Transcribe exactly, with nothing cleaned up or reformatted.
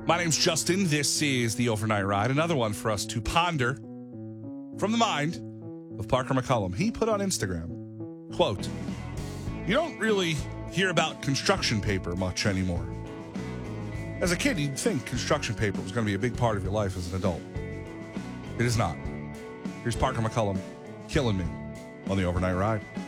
My name's Justin. This is the Overnight Ride. Another one for us to ponder from the mind of Parker McCollum. He put on Instagram, quote, "You don't really hear about construction paper much anymore. As a kid, you'd think construction paper was going to be a big part of your life as an adult. It is not." Here's Parker McCollum killing me on the Overnight Ride.